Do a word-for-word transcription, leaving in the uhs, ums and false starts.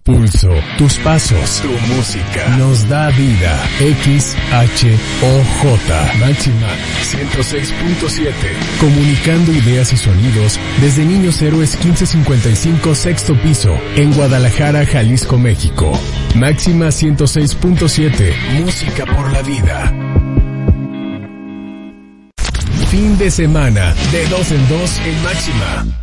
pulso, tus pasos, tu música, nos da vida. X H O J, Máxima ciento seis punto siete. Comunicando ideas y sonidos desde Niños Héroes quince cincuenta y cinco, sexto piso, en Guadalajara, Jalisco, México. Máxima ciento seis punto siete, música por la vida. Fin de semana, de dos en dos en Máxima.